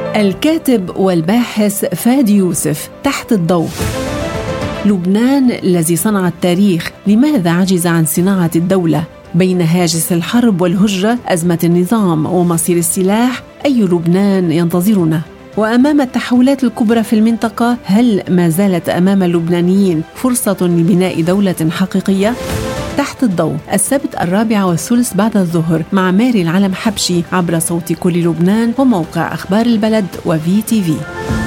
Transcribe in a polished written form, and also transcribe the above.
الكاتب والباحث فادي يوسف تحت الضوء. لبنان الذي صنع التاريخ لماذا عجز عن صناعة الدولة؟ بين هاجس الحرب والهجرة، أزمة النظام ومصير السلاح، أي لبنان ينتظرنا؟ وأمام التحولات الكبرى في المنطقة، هل ما زالت أمام اللبنانيين فرصة لبناء دولة حقيقية؟ تحت الضوء السبت 4:30 بعد الظهر مع ماري العلم حبشي عبر صوت كل لبنان وموقع أخبار البلد وVTV.